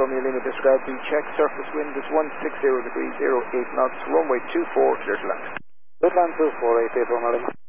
Romeo Lima described the check. Surface wind is 160 degrees, 08 knots, runway 24, clear to land. Good land 24, 88 Romeo Lima.